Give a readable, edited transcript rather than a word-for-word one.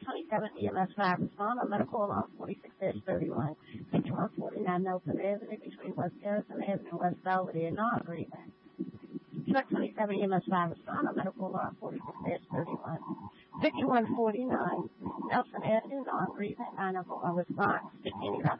27 EMS 5 respond on medical alarm 46-31. Victim 149 Nelson Avenue between West Harrison Avenue and West Belvedere, not breathing. Truck 27 EMS 5 respond on medical alarm 46-31. Victim 149 Nelson Avenue, non-breathing, 911 response.